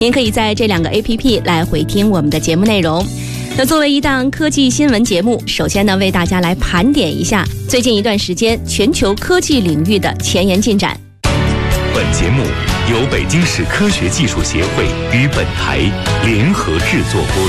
您可以在这2个 APP 来回听我们的节目内容。那作为一档科技新闻节目，首先呢，为大家来盘点一下最近一段时间全球科技领域的前沿进展。 本节目由北京市科学技术协会与本台联合制作播出。